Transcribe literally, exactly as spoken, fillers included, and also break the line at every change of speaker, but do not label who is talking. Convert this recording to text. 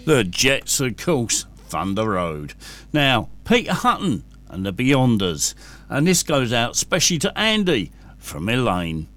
The Jets, of course, Thunder Road. Now, Peter Hutton and the Beyonders. And this goes out especially to Andy from Elaine.